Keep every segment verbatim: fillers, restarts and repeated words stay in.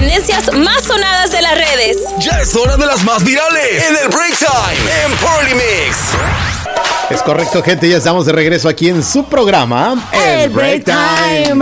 tendencias más sonadas de las redes. Ya es hora de las más virales en el Break Time en Polymix. Es correcto, gente, ya estamos de regreso aquí en su programa, El Break Time.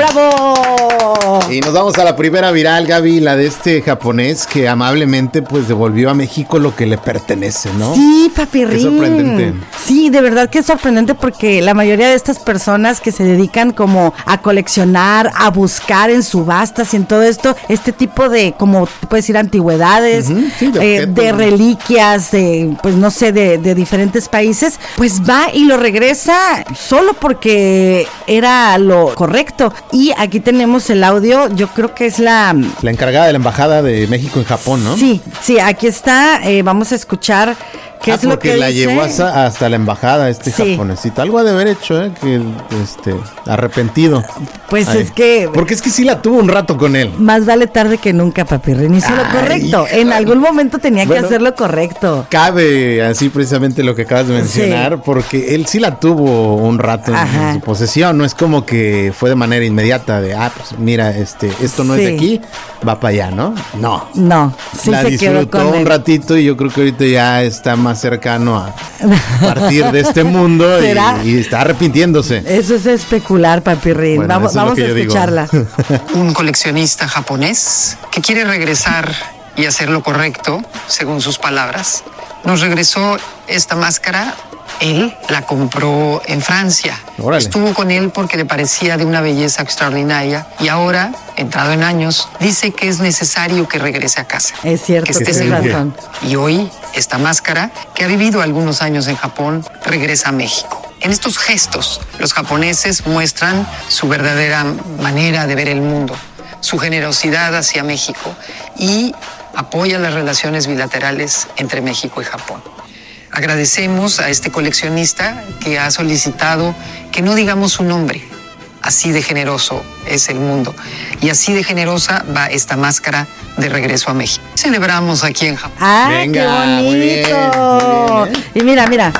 ¡Bravo! Y nos vamos a la primera viral, Gaby, la de este japonés que amablemente pues devolvió a México lo que le pertenece, ¿no? Sí, papirrín. Qué sorprendente. Sí, de verdad que es sorprendente porque la mayoría de estas personas que se dedican como a coleccionar, a buscar en subastas y en todo esto, este tipo de, como puedes decir, antigüedades, uh-huh, sí, de, eh, de reliquias, de, pues no sé, de, de diferentes países, pues va y lo regresa solo porque era lo correcto. Y aquí tenemos el audio, yo creo que es la... La encargada de la Embajada de México en Japón, ¿no? Sí, sí, aquí está, eh, vamos a escuchar qué ah, es lo que la dice. llevó hasta, hasta la embajada este Sí. japonesito. Algo ha de haber hecho, ¿eh? Que este, arrepentido. Pues Ay. es que... Porque es que sí la tuvo un rato con él. Más vale tarde que nunca, papirrín. Hizo lo Ay, correcto. híjole. En algún momento tenía Bueno, que hacer lo correcto. Cabe así precisamente lo que acabas de mencionar, Sí. porque él sí la tuvo un rato en, Ajá. en su posesión. No es como que fue de manera inmediata de, ah, pues mira, este, esto no Sí. es de aquí, va para allá, ¿no? No. No, sí la se quedó disfrutó con un él. ratito y yo creo que ahorita ya está más cercano a partir de este mundo ¿Será? y, y está arrepintiéndose. Eso es especular, papirrín. Bueno, vamos eso es lo vamos que a yo digo. escucharla. Un coleccionista japonés que quiere regresar y hacer lo correcto, según sus palabras, nos regresó esta máscara. Él la compró en Francia. Órale. Estuvo con él porque le parecía de una belleza extraordinaria y ahora, entrado en años, dice que es necesario que regrese a casa. Es cierto, que esté tienes seguro. razón. Y hoy, esta máscara, que ha vivido algunos años en Japón, regresa a México. En estos gestos, los japoneses muestran su verdadera manera de ver el mundo, su generosidad hacia México y apoya las relaciones bilaterales entre México y Japón. Agradecemos a este coleccionista que ha solicitado que no digamos su nombre. Así de generoso es el mundo y así de generosa va esta máscara de regreso a México. Celebramos aquí en Japón. ¡Ah, Venga, qué muy bien, bonito! muy bien, ¿eh? Y mira, mira.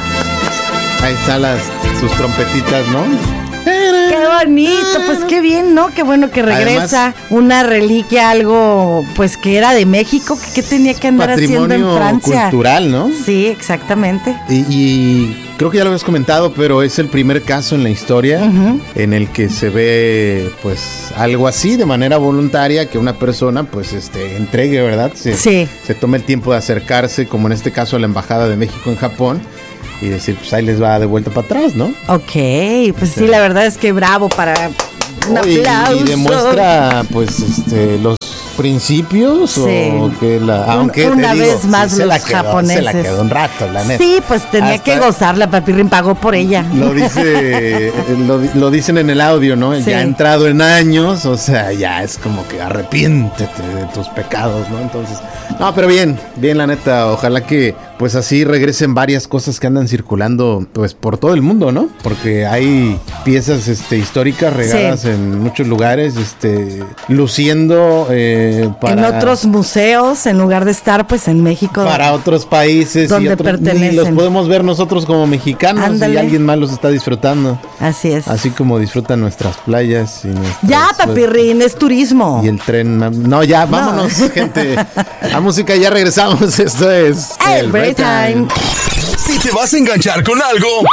Ahí están las, sus trompetitas, ¿no? ¡Qué bonito! Pues qué bien, ¿no? Qué bueno que regresa. Además, una reliquia, algo pues que era de México, que, que tenía que andar haciendo en patrimonio Francia. cultural, ¿no? Sí, exactamente. Y, y creo que ya lo habías comentado, pero es el primer caso en la historia Uh-huh. en el que se ve pues algo así de manera voluntaria, que una persona pues este entregue, ¿verdad? Se, Sí. se tome el tiempo de acercarse, como en este caso a la Embajada de México en Japón, y decir, pues ahí les va de vuelta para atrás, ¿no? Ok, pues sí, Sí. la verdad es que bravo para un Oh, y, aplauso. y demuestra pues este los principios Sí. o que la aunque te Una digo, vez más sí se los la quedó, japoneses. se la quedó un rato, la neta. Sí, pues tenía Hasta- que gozarla, papirrín pagó por ella. Lo dice, lo, lo dicen en el audio, ¿no? Sí. Ya ha entrado en años, o sea, ya es como que arrepiéntete de tus pecados, ¿no? Entonces, no, pero bien, bien la neta, ojalá que pues así regresen varias cosas que andan circulando pues por todo el mundo, ¿no? Porque hay piezas este históricas regadas Sí. en muchos lugares, este luciendo eh, para En otros museos, en lugar de estar pues en México. para otros países donde y otros, pertenecen. ni los podemos ver nosotros como mexicanos Ándale. y alguien más los está disfrutando. Así es. Así como disfrutan nuestras playas y nuestras, Ya, papirrín, es turismo. y el tren. No, ya, vámonos, gente. A música, ya regresamos. Esto es El Break Time. Si te vas a enganchar con algo,